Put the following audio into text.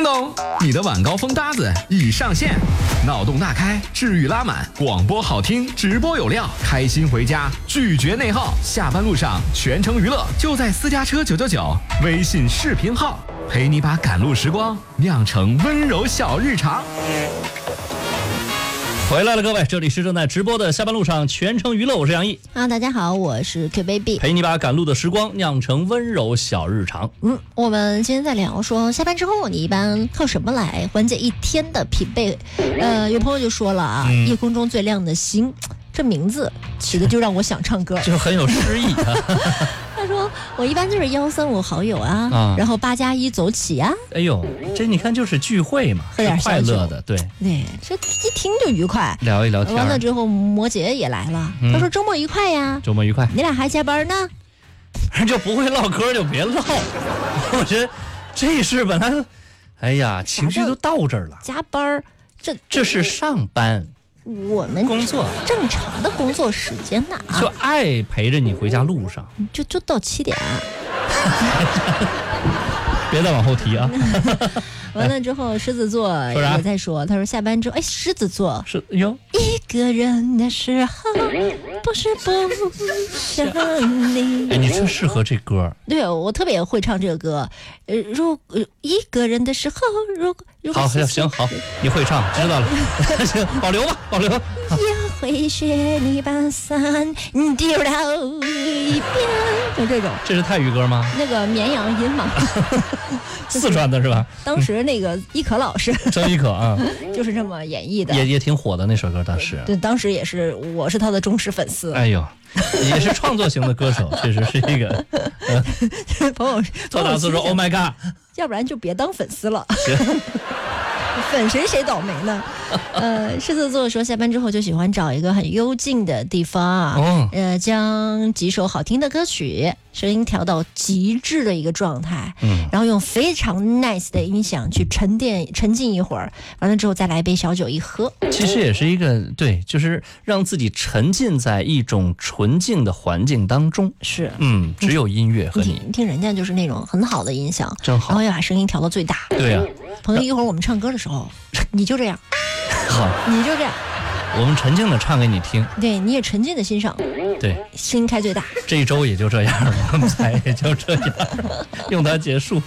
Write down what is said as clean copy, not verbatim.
叮咚，你的晚高峰搭子已上线，脑洞大开，治愈拉满，广播好听，直播有料，开心回家，拒绝内耗。下班路上全程娱乐，就在私家车999微信视频号，陪你把赶路时光酿成温柔小日常。 回来了，各位，这里是正在直播的下班路上全程娱乐，我是杨毅。 大家好，我是 Q Baby， 陪你把赶路的时光酿成温柔小日常。 我们今天在聊说，下班之后你一般靠什么来缓解一天的疲惫？有朋友就说了啊，夜空中最亮的星，这名字起的就让我想唱歌， 就很有诗意啊。 他说我一般就是135好友啊，然后8+1走起啊。 哎呦，这你看就是聚会嘛， 喝点快乐的，对， 这一听就愉快， 聊一聊天。 完了之后，摩羯也来了，他说周末愉快呀， 周末愉快。 你俩还加班呢？ 就不会唠嗑就别唠，我觉得这事本来，哎呀，情绪都到这儿了。 加班， 这是上班。 我们工作正常的工作时间呢， 就爱陪着你回家路上， 就到7点。 别再往后提啊！ 完了之后，狮子座也在说，他说下班之后，狮子座是哟， 一个人的时候，不是不想你。 哎，你这适合这歌。 对，我特别会唱这个歌。一个人的时候，如果好行好，你会唱，知道了。行，保留吧，保留。 也会学你把伞丢到一边，就这种。 这是泰语歌吗？ 那个绵阳音嘛。 四川的是吧？ 当时那个伊可老师， 张伊可啊， 就是这么演绎的， 也挺火的那首歌，当时。 对，当时也是，我是他的忠实粉丝。 哎呦，也是创作型的歌手，确实是一个。 朋友做大字说 ：“Oh my god！” 要不然就别当粉丝了。粉谁倒霉呢？狮子座说下班之后就喜欢找一个很幽静的地方啊，将几首好听的歌曲声音调到极致的一个状态，然后用非常 nice 的音响去沉浸一会儿，完了之后再来一杯小酒一喝。 其实也是一个对，就是让自己沉浸在一种纯净的环境当中。 是， 只有音乐和你听人家就是那种很好的音响， 真好， 然后要把声音调到最大。 对呀， 朋友，一会儿我们唱歌的时候，你就这样， 好， 你就这样。 我们沉静的唱给你听， 对，你也沉浸的欣赏， 对， 声音开最大。 这一周也就这样了，我们才也就这样，用它结束。